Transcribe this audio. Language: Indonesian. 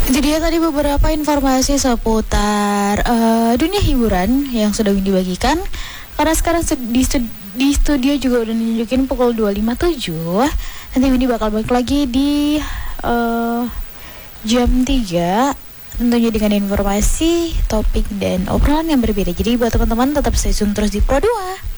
Itu dia tadi beberapa informasi seputar dunia hiburan yang sudah dibagikan. Karena sekarang di studio juga udah nunjukin pukul 2.57. Nanti Windy bakal balik lagi di jam 3, tentunya dengan informasi, topik, dan obrolan yang berbeda. Jadi buat teman-teman tetap stay tune terus di Pro 2.